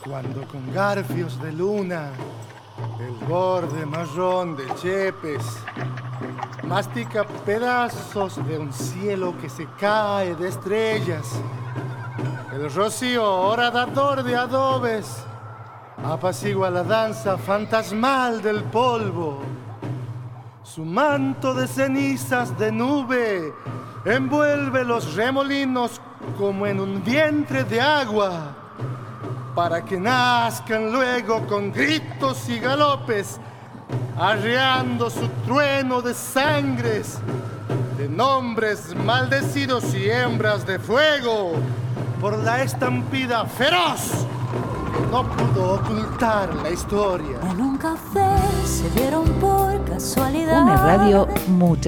Cuando con garfios de luna, el borde marrón de Chepes mastica pedazos de un cielo que se cae de estrellas. El rocío horadador de adobes apacigua la danza fantasmal del polvo. Su manto de cenizas de nube envuelve los remolinos como en un vientre de agua, para que nazcan luego con gritos y galopes, arreando su trueno de sangres, de nombres maldecidos y hembras de fuego, por la estampida feroz que no pudo ocultar la historia. En un café se vieron por casualidad. Una radio mucha.